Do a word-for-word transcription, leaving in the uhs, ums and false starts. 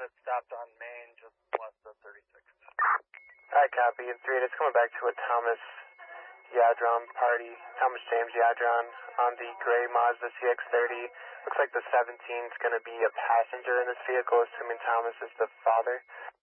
had it stopped on Main, just west of thirty-sixth. Alright, copy. And three, it's coming back to a Thomas Yadron party. Thomas James Yadron on the gray Mazda C X thirty. Looks like the seventeen is going to be a passenger in this vehicle, assuming Thomas is the father.